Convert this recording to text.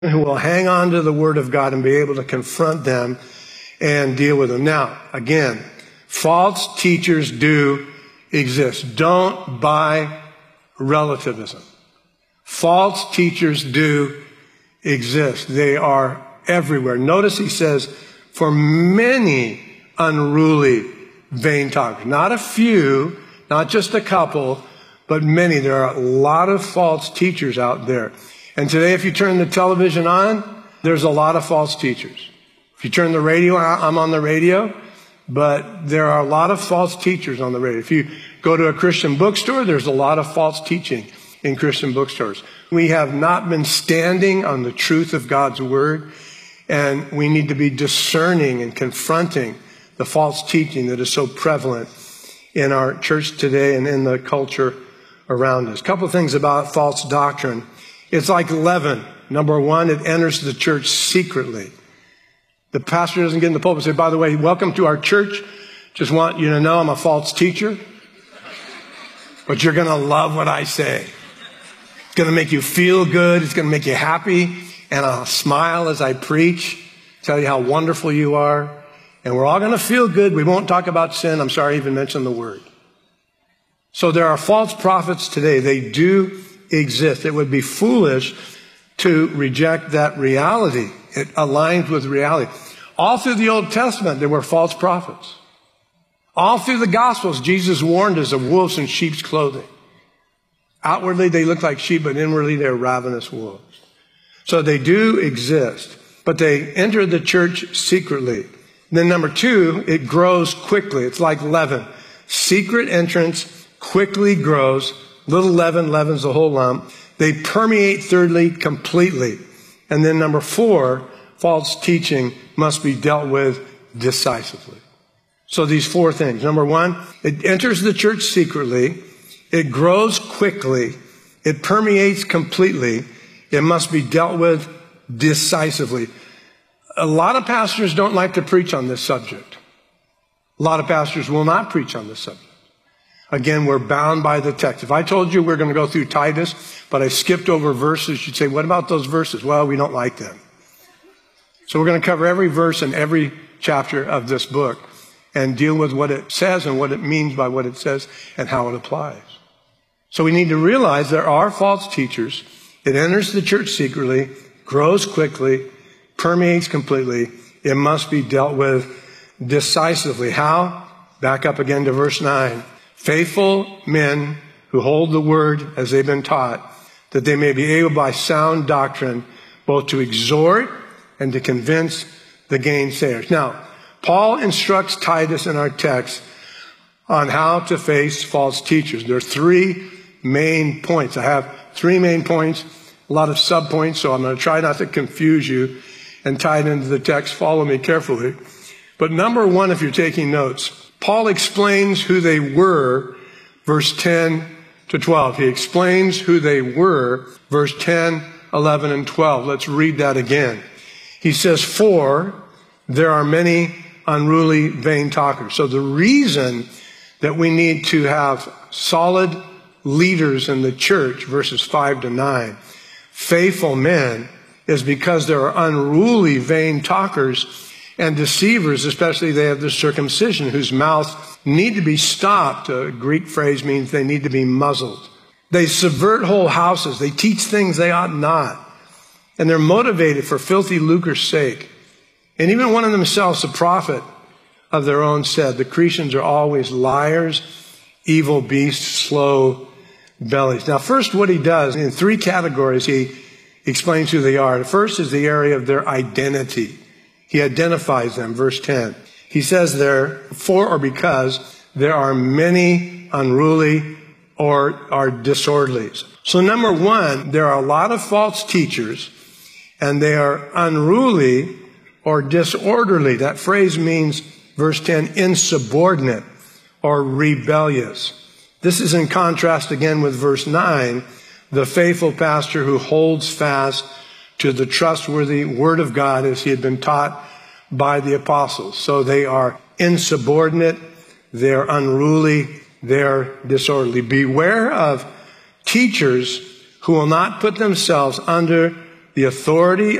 who will hang on to the Word of God and be able to confront them and deal with them. Now, again, false teachers do exist. Don't buy relativism. False teachers do exist. They are everywhere. Notice he says, for many unruly vain talkers. Not a few, not just a couple, but many. There are a lot of false teachers out there. And today, if you turn the television on, there's a lot of false teachers. If you turn the radio on, I'm on the radio, but there are a lot of false teachers on the radio. If you go to a Christian bookstore, there's a lot of false teaching in Christian bookstores. We have not been standing on the truth of God's Word, and we need to be discerning and confronting the false teaching that is so prevalent in our church today and in the culture around us. A couple of things about false doctrine. It's like leaven. Number one, it enters the church secretly. The pastor doesn't get in the pulpit and say, by the way, welcome to our church. Just want you to know I'm a false teacher, but you're going to love what I say. It's going to make you feel good. It's going to make you happy. And I'll smile as I preach, tell you how wonderful you are. And we're all going to feel good. We won't talk about sin. I'm sorry I even mentioned the word. So there are false prophets today. They do exist. It would be foolish to reject that reality. It aligns with reality. All through the Old Testament, there were false prophets. All through the Gospels, Jesus warned us of wolves in sheep's clothing. Outwardly, they look like sheep, but inwardly, they're ravenous wolves. So they do exist, but they enter the church secretly. And then number two, it grows quickly. It's like leaven. Secret entrance quickly grows. Little leaven leavens the whole lump. They permeate, thirdly, completely. And then number four, false teaching must be dealt with decisively. So these four things. Number one, it enters the church secretly. It grows quickly. It permeates completely. It must be dealt with decisively. A lot of pastors don't like to preach on this subject. A lot of pastors will not preach on this subject. Again, we're bound by the text. If I told you we're going to go through Titus, but I skipped over verses, you'd say, what about those verses? Well, we don't like them. So we're going to cover every verse in every chapter of this book and deal with what it says and what it means by what it says and how it applies. So we need to realize there are false teachers. It enters the church secretly, grows quickly, permeates completely. It must be dealt with decisively. How? Back up again to verse 9. Faithful men who hold the word as they've been taught, that they may be able by sound doctrine both to exhort and to convince the gainsayers. Now, Paul instructs Titus in our text on how to face false teachers. There are three main points. I have three main points, a lot of subpoints, so I'm going to try not to confuse you and tie it into the text. Follow me carefully. But number one, if you're taking notes, Paul explains who they were, verse 10 to 12. He explains who they were, verse 10, 11, and 12. Let's read that again. He says, for there are many unruly, vain talkers. So the reason that we need to have solid leaders in the church, verses 5 to 9, faithful men, is because there are unruly, vain talkers and deceivers, especially they have the circumcision, whose mouth need to be stopped. A Greek phrase means they need to be muzzled. They subvert whole houses. They teach things they ought not. And they're motivated for filthy lucre's sake. And even one of themselves, a prophet of their own, said, the Cretans are always liars, evil beasts, slow bellies. Now, first, what he does, in three categories, he explains who they are. The first is the area of their identity. He identifies them, verse 10. He says there, for or because there are many unruly or are disorderlies. So number one, there are a lot of false teachers, and they are unruly or disorderly. That phrase means, verse 10, insubordinate or rebellious. This is in contrast again with verse 9, the faithful pastor who holds fast to the trustworthy word of God as he had been taught by the apostles. So they are insubordinate, they're unruly, they're disorderly. Beware of teachers who will not put themselves under the authority